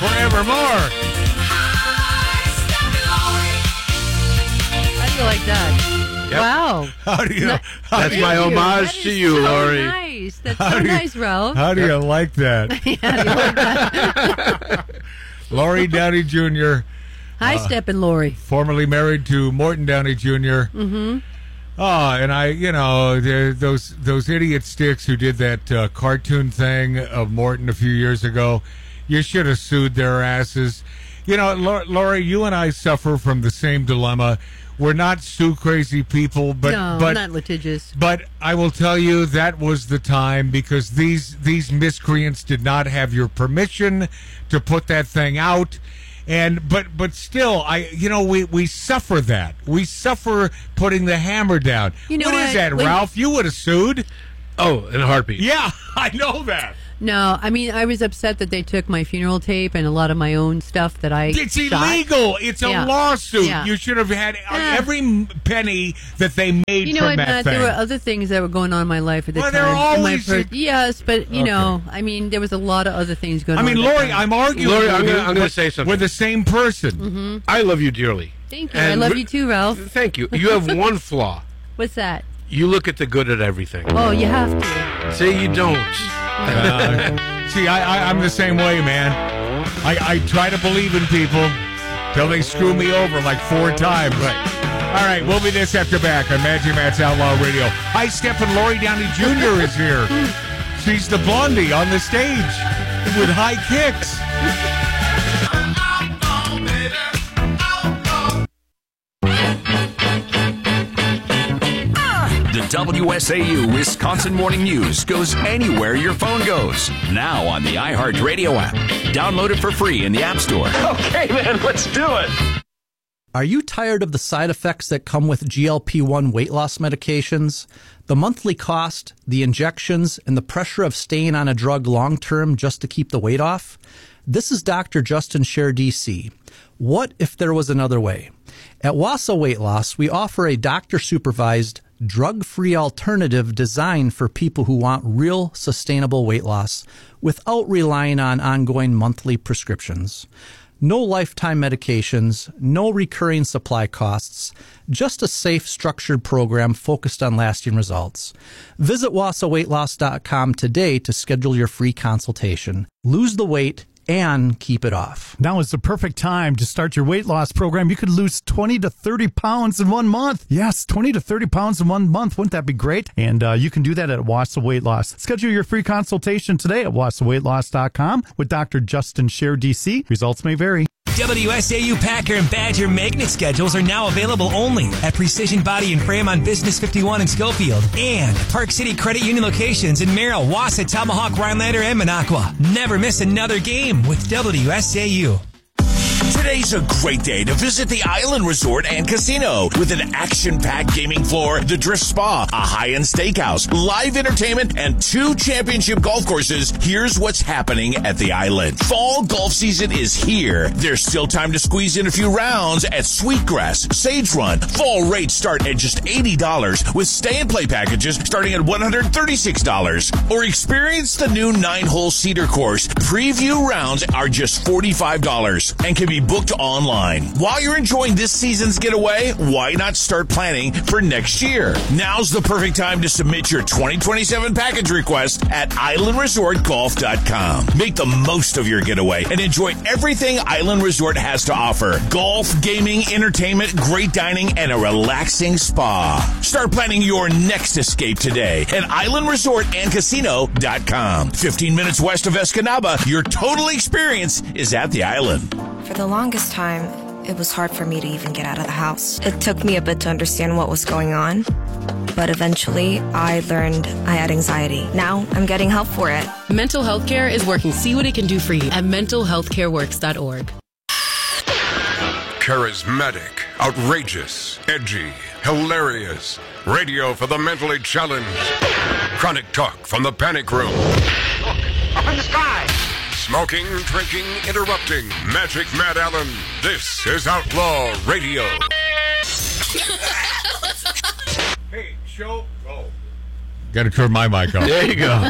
forevermore. How do you like that? Yep. Wow. How do you? That's my homage That to is you, so Lori. Nice. That's so nice, Ralph. How do you like that? How do you like that? Lori Downey Jr., Hi, Step and Lori. formerly married to Morton Downey Jr. Mm-hmm. Oh, and those idiot sticks who did that cartoon thing of Morton a few years ago, you should have sued their asses. You know, Lori, you and I suffer from the same dilemma. We're not sue crazy people, but No, not litigious. But I will tell you that was the time, because these miscreants did not have your permission to put that thing out. And but still, we suffer that. We suffer putting the hammer down. You know what is what? that, Ralph? You would have sued. Oh, in a heartbeat. Yeah, I know that. No, I mean, I was upset that they took my funeral tape and a lot of my own stuff that I It's shot. illegal. It's a Yeah. lawsuit. Yeah. You should have had every penny that they made You know from what, that Matt? thing. There were other things that were going on in my life at the Well, time. there are In my always- yes, but, you know, I mean, there was a lot of other things going I on. mean, at that Lori, time. I'm arguing Lori, with I'm you, gonna but say something. We're the same person. I love you dearly. Thank you. And I love you too, Ralph. Thank you. You have one flaw. What's that? You look at the good at everything. Oh, you have to. Say you don't. See, I'm the same way, man. I try to believe in people till they screw me over like 4 times. Right. All right, we'll be this after back on Magic Matt's Outlaw Radio. Hi, Steph, and Lori Downey Jr. is here. She's the blondie on the stage with high kicks. The WSAU Wisconsin Morning News goes anywhere your phone goes. Now on the iHeartRadio app. Download it for free in the App Store. Okay, man, let's do it. Are you tired of the side effects that come with GLP-1 weight loss medications? The monthly cost, the injections, and the pressure of staying on a drug long-term just to keep the weight off? This is Dr. Justin Scher, DC. What if there was another way? At Wassa Weight Loss, we offer a doctor-supervised, drug-free alternative designed for people who want real, sustainable weight loss without relying on ongoing monthly prescriptions. No lifetime medications, no recurring supply costs, just a safe, structured program focused on lasting results. Visit wassaweightloss.com today to schedule your free consultation. Lose the weight and keep it off. Now is the perfect time to start your weight loss program. You could lose 20 to 30 pounds in 1 month. Yes, 20 to 30 pounds in 1 month. Wouldn't that be great? And you can do that at Wassa Weight Loss. Schedule your free consultation today at wassaweightloss.com with Dr. Justin Scher, DC. Results may vary. WSAU Packer and Badger magnet schedules are now available only at Precision Body and Frame on Business 51 in Schofield and Park City Credit Union locations in Merrill, Wausau, Tomahawk, Rhinelander, and Minocqua. Never miss another game with WSAU. Today's a great day to visit the Island Resort and Casino with an action-packed gaming floor, the Drift Spa, a high-end steakhouse, live entertainment, and 2 championship golf courses. Here's what's happening at the Island. Fall golf season is here. There's still time to squeeze in a few rounds at Sweetgrass, Sage Run. Fall rates start at just $80 with stay and play packages starting at $136. Or experience the new 9-hole Cedar course. Preview rounds are just $45 and can be booked online. While you're enjoying this season's getaway, why not start planning for next year? Now's the perfect time to submit your 2027 package request at islandresortgolf.com. Make the most of your getaway and enjoy everything Island Resort has to offer. Golf, gaming, entertainment, great dining, and a relaxing spa. Start planning your next escape today at islandresortandcasino.com. 15 minutes west of Escanaba, your total experience is at the island. For the longest time, it was hard for me to even get out of the house. It took me a bit to understand what was going on, but eventually I learned I had anxiety. Now I'm getting help for it. Mental health care is working. See what it can do for you at mentalhealthcareworks.org. Charismatic, outrageous, edgy, hilarious. Radio for the mentally challenged. Chronic talk from the panic room. Look, up in the sky. Smoking, drinking, interrupting. Magic Matt Allen. This is Outlaw Radio. Hey, show. Oh. Got to turn my mic off. There you go.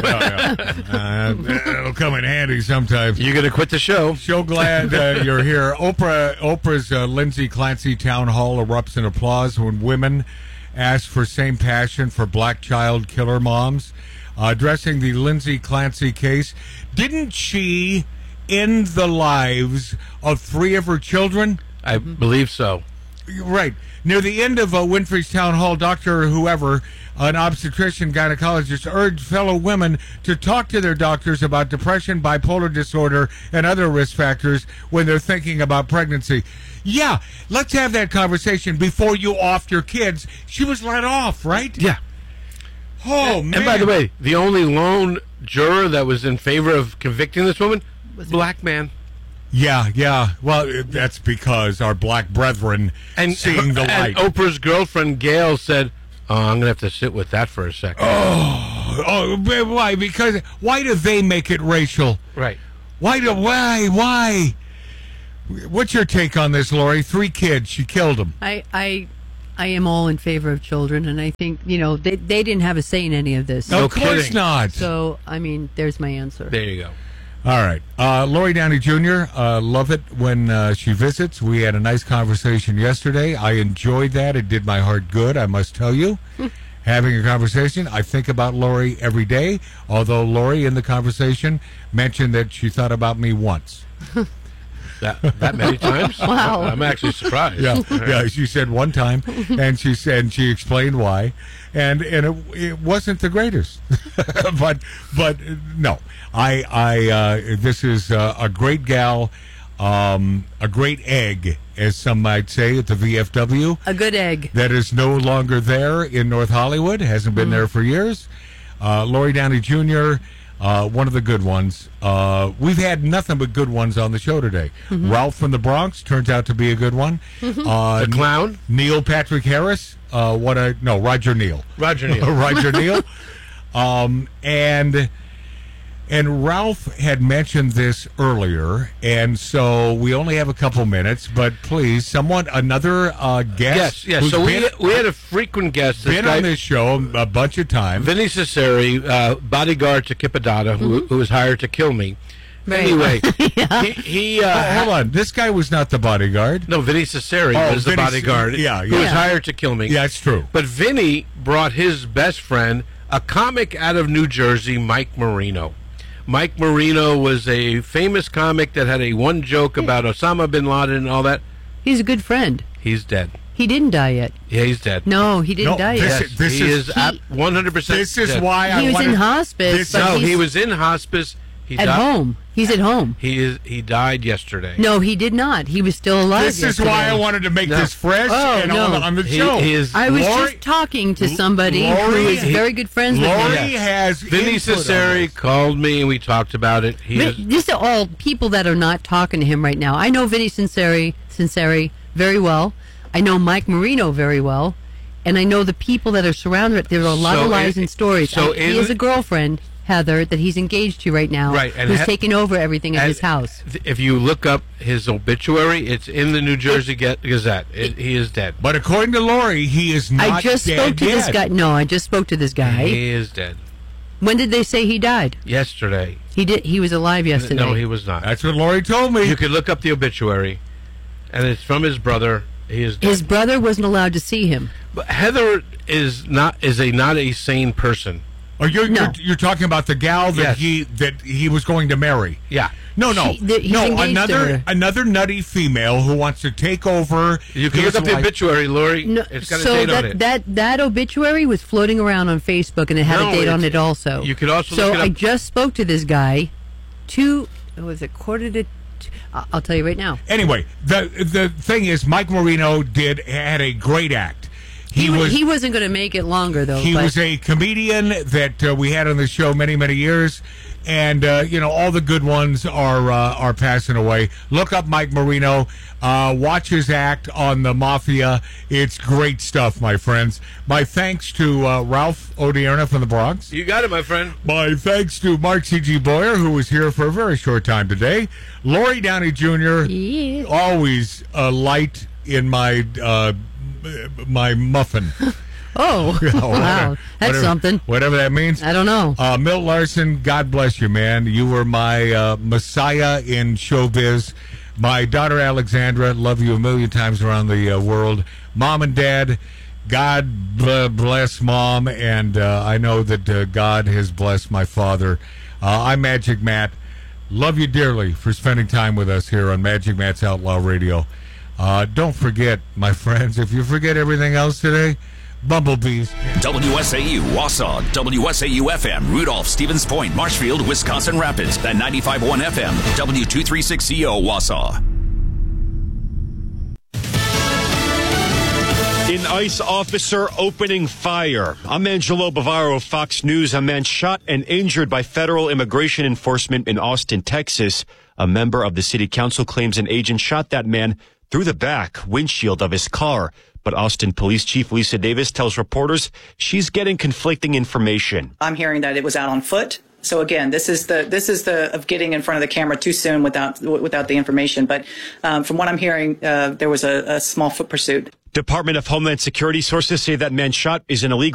It'll come in handy sometimes. You're going to quit the show. So glad you're here. Oprah's Lindsay Clancy town hall erupts in applause when women ask for same passion for black child killer moms. Addressing the Lindsay Clancy case, didn't she end the lives of 3 of her children? I believe so. Right. Near the end of Winfrey's town hall, Dr. whoever, an obstetrician gynecologist, urged fellow women to talk to their doctors about depression, bipolar disorder, and other risk factors when they're thinking about pregnancy. Yeah, let's have that conversation before you off your kids. She was let off, right? Yeah. Oh, man. And by the way, the only lone juror that was in favor of convicting this woman, black man. Yeah. Well, that's because our black brethren seeing the light. And Oprah's girlfriend, Gail, said, I'm going to have to sit with that for a second. Oh, why? Because why do they make it racial? Right. Why? What's your take on this, Lori? 3 kids, she killed them. I am all in favor of children, and I think, they didn't have a say in any of this. Of course not. So, there's my answer. There you go. All right. Lori Downey Jr., love it when she visits. We had a nice conversation yesterday. I enjoyed that. It did my heart good, I must tell you. Having a conversation. I think about Lori every day, although Lori in the conversation mentioned that she thought about me once. That many times? Wow. I'm actually surprised. Yeah, she said one time, and she explained why, and it wasn't the greatest, but no, this is a great gal, a great egg, as some might say at the VFW. A good egg that is no longer there in North Hollywood, hasn't been there for years. Lori Downey Jr., one of the good ones. We've had nothing but good ones on the show today. Ralph from the Bronx turns out to be a good one. The clown? Neil Patrick Harris. Roger Neal. Roger Neal. Roger Neal. And Ralph had mentioned this earlier, and so we only have a couple minutes, but please, another guest. Yes. So we had a frequent guest. Been on this show a bunch of times. Vinny Cesare, bodyguard to Kip Addotta, who was hired to kill me. Right. Anyway, he hold on. This guy was not the bodyguard. No, Vinny Cesare was the bodyguard. Who was hired to kill me. Yeah, it's true. But Vinny brought his best friend, a comic out of New Jersey, Mike Marino. Mike Marino was a famous comic that had one joke about Osama bin Laden and all that. He's a good friend. He's dead. He didn't die yet. Yeah, he's dead. No, he didn't die yet. He is 100% This is dead. why he was in hospice. He was in hospice. He at home. He's at home. He died yesterday. No, he did not. He was still alive. This is why I wanted to make this fresh and on the show. I was just talking to somebody who is very good friends with Lori him. has Vinny Cesare called me and we talked about it. These are all people that are not talking to him right now. I know Vinny Cesare very well. I know Mike Marino very well. And I know the people that are surrounded. There are a lot of lies and stories. He has a girlfriend, Heather, that he's engaged to right now, and who's taking over everything at his house. If you look up his obituary, it's in the New Jersey Gazette. He is dead. But according to Lori, he is not I just spoke to this guy. No, I just spoke to this guy. He is dead. When did they say he died? Yesterday. He was alive yesterday. No, he was not. That's what Lori told me. You could look up the obituary, and it's from his brother. He is dead. His brother wasn't allowed to see him. But Heather is not a sane person. Oh, you're talking about the gal that he was going to marry. Yeah. No. Another nutty female who wants to take over. You can look up the obituary, Lori. No, it's got a date on it. That obituary was floating around on Facebook, and it had a date on it also. You could also so look it up. I just spoke to this guy. Quarter to? I'll tell you right now. Anyway, the thing is, Mike Marino had a great act. He wasn't going to make it longer, though. He was a comedian that we had on the show many, many years. And, all the good ones are passing away. Look up Mike Marino. Watch his act on the Mafia. It's great stuff, my friends. My thanks to Ralph Odierna from the Bronx. You got it, my friend. My thanks to Mark C.G. Boyer, who was here for a very short time today. Lori Downey Jr., always a light in my muffin. Oh, wow. That's something. Whatever that means. I don't know. Milt Larson, God bless you, man. You were my messiah in showbiz. My daughter Alexandra, love you a million times around the world. Mom and Dad, God bless Mom, and I know that God has blessed my father. I'm Magic Matt. Love you dearly for spending time with us here on Magic Matt's Outlaw Radio. Don't forget, my friends, if you forget everything else today, bumblebees. WSAU, Wausau, WSAU-FM, Rudolph, Stevens Point, Marshfield, Wisconsin Rapids, and 95.1 FM, W236CO, Wausau. In ICE officer opening fire. I'm Angelo Bavaro of Fox News. A man shot and injured by federal immigration enforcement in Austin, Texas. A member of the city council claims an agent shot that man through the back windshield of his car. But Austin Police Chief Lisa Davis tells reporters she's getting conflicting information. I'm hearing that it was out on foot. So again, this is the of getting in front of the camera too soon without the information. But from what I'm hearing, there was a small foot pursuit. Department of Homeland Security sources say that man shot is an illegal